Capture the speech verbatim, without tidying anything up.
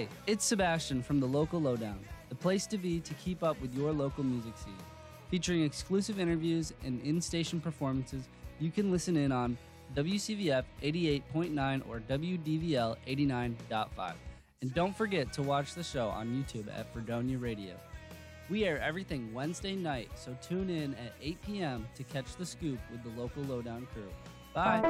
Hey, it's Sebastian from the Local Lowdown, the place to be to keep up with your local music scene. Featuring exclusive interviews and in-station performances, you can listen in on W C V F eighty-eight point nine or W D V L eighty-nine point five. And don't forget to watch the show on YouTube at Fredonia Radio. We air everything Wednesday night, so tune in at eight p.m. to catch the scoop with the Local Lowdown crew. Bye.